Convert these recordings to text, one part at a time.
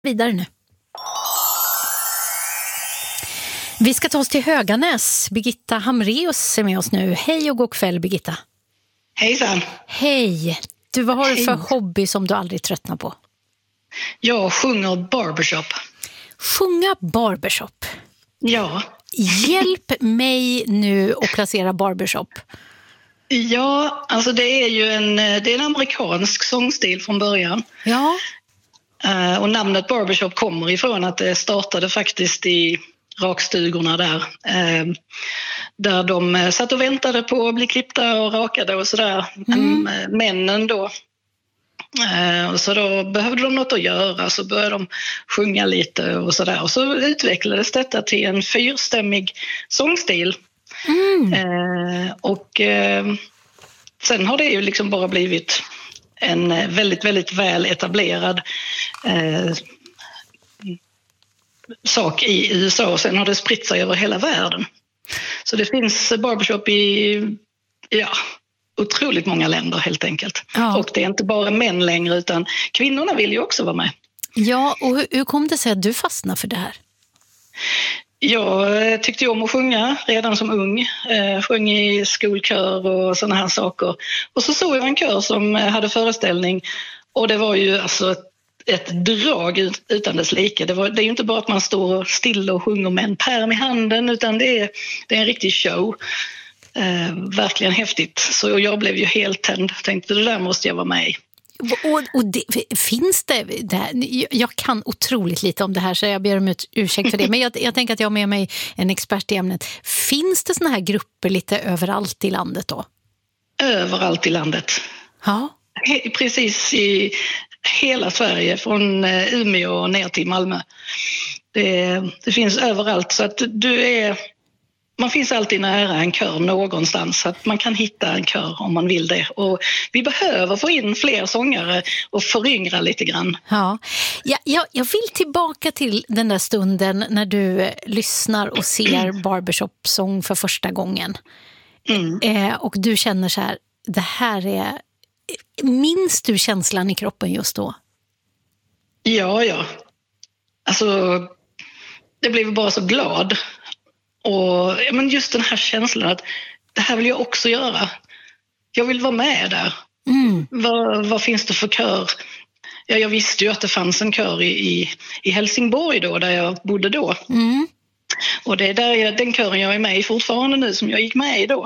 Vidare nu. Vi ska ta oss till Höganäs. Birgitta Hamreus är med oss nu. Hej och god kväll, Birgitta. Hejsan. Hej. Du, vad har du för hobby som du aldrig tröttnar på? Jag sjunger barbershop. Sjunga barbershop? Ja. Hjälp mig nu att placera barbershop. Ja, alltså det är ju en amerikansk sångstil från början. Ja. Och namnet barbershop kommer ifrån att det startade faktiskt i rakstugorna där. Där de satt och väntade på att bli klippta och rakade och sådär. Männen då. Och så då behövde de något att göra, så började de sjunga lite och sådär. Och så utvecklades detta till en 4-stämmig sångstil. Sen har det ju liksom bara blivit en väldigt, väldigt väl etablerad sak i USA, och sen har det spritt sig över hela världen. Så det finns barbershop i otroligt många länder helt enkelt. Ja. Och det är inte bara män längre, utan kvinnorna vill ju också vara med. Ja, och hur kom det sig att du fastnade för det här? Jag tyckte om att sjunga redan som ung. Sjöng i skolkör och sådana här saker. Och så såg jag en kör som hade föreställning, och det var ju alltså ett drag utan dess like. Det är ju inte bara att man står still och sjunger med en pärm i handen, utan det är en riktig show. Verkligen häftigt. Så jag blev ju helt tänd. Tänkte, det där måste jag vara med i. Och finns det här? Jag kan otroligt lite om det här, så jag ber om ursäkt för det. Men jag tänker att jag har med mig en expert i ämnet. Finns det såna här grupper lite överallt i landet då? Överallt i landet. Ja. Precis i hela Sverige, från Umeå ner till Malmö. Det finns överallt, så att man finns alltid nära en kör någonstans, så att man kan hitta en kör om man vill det. Och vi behöver få in fler sångare och föryngra lite grann. Ja, jag vill tillbaka till den där stunden när du lyssnar och ser barbershop-sång för första gången. Och du känner så här, det här är... Minns du känslan i kroppen just då? Ja. Alltså, jag blev bara så glad. Och men just den här känslan att det här vill jag också göra. Jag vill vara med där. Vad finns det för kör? Ja, jag visste ju att det fanns en kör i Helsingborg då, där jag bodde då. Och det är där den kören jag är med i fortfarande nu, som jag gick med i då.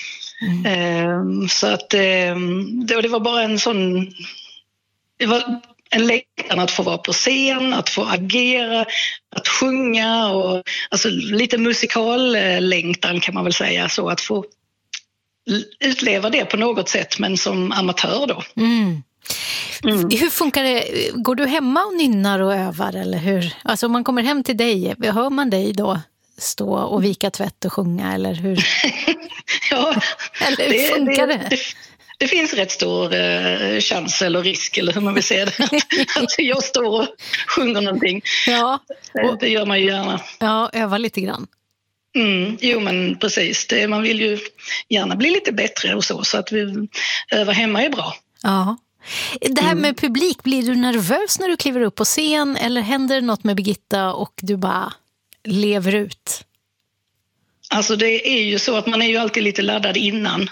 Så att det var bara en sån... Det var en längtan att få vara på scen, att få agera, att sjunga, och alltså lite musikallängtan kan man väl säga, så att få utleva det på något sätt, men som amatör då. Hur funkar det? Går du hemma och nynnar och övar, eller hur? Alltså om man kommer hem till dig, hör man dig då stå och vika tvätt och sjunga, eller hur? Ja, eller hur funkar det? Det finns rätt stor chans eller risk, eller hur man vill säga det, att jag står och sjunger någonting. Ja. Det gör man ju gärna. Ja, öva lite grann. Jo, men precis. Man vill ju gärna bli lite bättre och så att vi öva hemma är bra. Ja. Det här med publik, blir du nervös när du kliver upp på scen, eller händer det något med Birgitta och du bara lever ut? Alltså det är ju så att man är ju alltid lite laddad innan.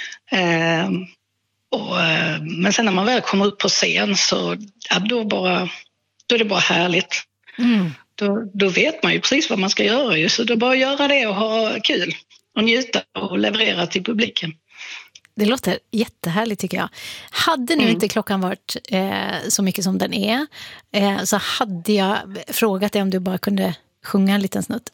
Men sen när man väl kommer upp på scen, så då är det bara härligt. Då vet man ju precis vad man ska göra ju, så då bara göra det och ha kul och njuta och leverera till publiken. Det låter jättehärligt tycker jag. Hade nu inte klockan varit så mycket som den är, så hade jag frågat dig om du bara kunde sjunga en liten snutt.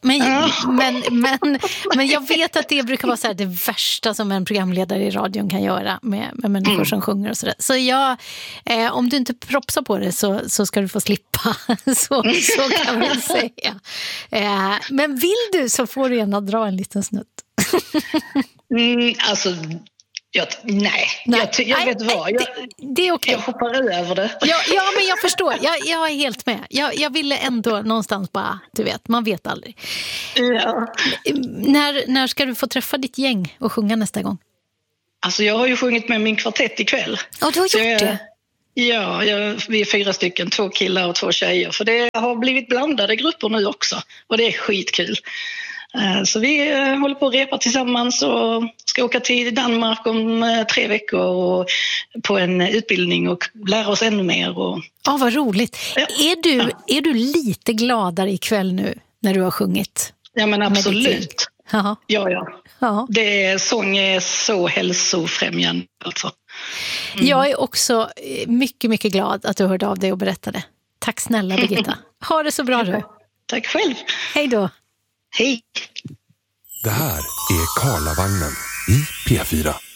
Men jag vet att det brukar vara så här det värsta som en programledare i radion kan göra med människor som sjunger och sådär. Så om du inte propsar på det så ska du få slippa. så kan man säga. Men vill du, så får du gärna dra en liten snutt. Alltså... Nej. Jag vet vad. Det är okej. Jag hoppar över det. Ja, men jag förstår. Jag är helt med. Jag ville ändå någonstans bara, du vet, man vet aldrig. Ja. När ska du få träffa ditt gäng och sjunga nästa gång? Alltså jag har ju sjungit med min kvartett ikväll. Ja, du har gjort det? Ja, vi är 4 stycken, 2 killar och 2 tjejer. För det har blivit blandade grupper nu också. Och det är skitkul. Så vi håller på att repa tillsammans och ska åka till Danmark om 3 veckor och på en utbildning och lära oss ännu mer. Ja, vad roligt. Ja. Är du lite gladare ikväll nu när du har sjungit? Ja, men absolut. Ja. Ja. Sång är så hälsofrämjande alltså. Jag är också mycket, mycket glad att du hörde av dig och berättade. Tack snälla Birgitta. Ha det så bra du. Tack själv. Hej då. Hej. Det här är Karlavagnen i P4.